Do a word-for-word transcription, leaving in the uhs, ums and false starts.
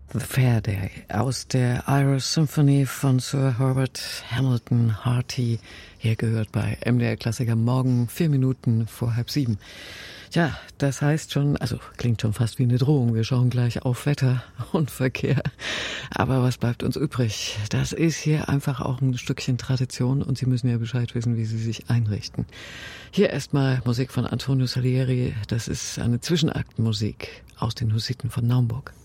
The Fair Day aus der Irish Symphony von Sir Herbert Hamilton Harty, hier gehört bei M D R Klassiker morgen vier Minuten vor halb sieben. Tja, das heißt schon, also klingt schon fast wie eine Drohung, wir schauen gleich auf Wetter und Verkehr. Aber was bleibt uns übrig? Das ist hier einfach auch ein Stückchen Tradition und Sie müssen ja Bescheid wissen, wie Sie sich einrichten. Hier erstmal Musik von Antonio Salieri, das ist eine Zwischenaktmusik aus den Hussiten von Naumburg.